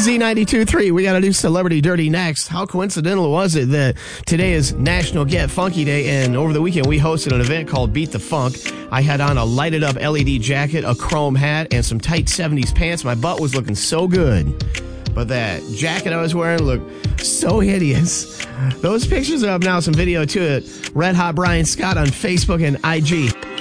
Z92.3, we got to do Celebrity Dirty next. How coincidental was it that today is National Get Funky Day, and over the weekend we hosted an event called Beat the Funk. I had on a lighted up LED jacket, a chrome hat, and some tight 70s pants. My butt was looking so good, but that jacket I was wearing looked so hideous. Those pictures are up now, some video to it. Red Hot Brian Scott on Facebook and IG.